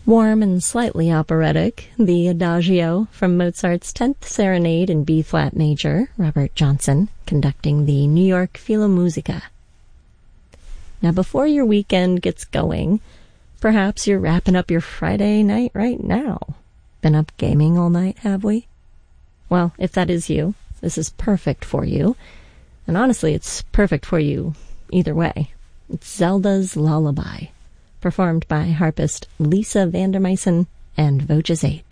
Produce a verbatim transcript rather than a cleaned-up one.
Warm and slightly operatic, the Adagio from Mozart's tenth Serenade in B-flat major, Robert Johnson, conducting the New York Philharmonica. Now, before your weekend gets going, perhaps you're wrapping up your Friday night right now. Been up gaming all night, have we? Well, if that is you, this is perfect for you. And honestly, it's perfect for you either way. It's Zelda's Lullaby, performed by harpist Lisa Vandermeysen and Voces eight.